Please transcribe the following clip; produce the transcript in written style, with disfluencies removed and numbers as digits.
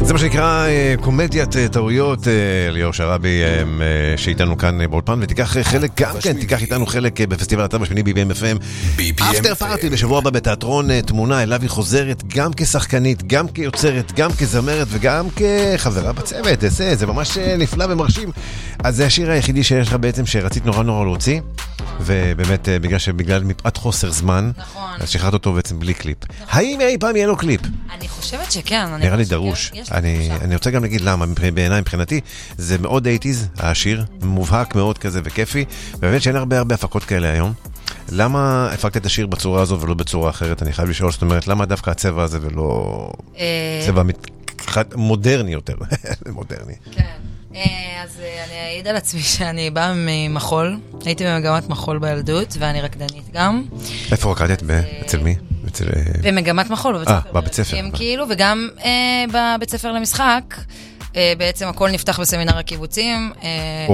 זה מה שנקרא קומדיית טעויות. ליאור שרבי שאיתנו כאן באולפן, ותיקח חלק גם כן, תיקח איתנו חלק בפסטיבל התו השמיני BPM-FM, אפטר פארטי בשבוע הבא בתיאטרון תמונה. אליו היא חוזרת גם כשחקנית, גם כיוצרת, גם כזמרת וגם כחברה בצוות. זה ממש נפלא ומרשים. אז זה השיר היחידי שיש לך בעצם שרצית נורא להוציא, ובאמת בגלל מפאת חוסר זמן, אז שחררת אותו בעצם בלי קליפ. האם אי פעם יהיה לו קליפ? אני חושבת שכן. נראה לי דרוש. אני רוצה גם להגיד למה, בעיניי, מבחינתי, זה מאוד 80s, השיר, מובהק מאוד כזה וכיפי, ובאמת שאין הרבה הפקות כאלה היום. למה הפקת את השיר בצורה הזו ולא בצורה אחרת? אני חייב לשאול, זאת אומרת, למה דווקא הצבע הזה ולא צבע מודרני יותר? מודרני. כן. אז אני אעיד על עצמי שאני באה ממחול, הייתי במגמת מחול בילדות, ואני רקדנית גם. איפה רקדת? אצל מי? במגמת מחול, בבית ספר. כאילו, וגם בבית ספר למשחק, בעצם הכל נפתח בסמינר הקיבוצים.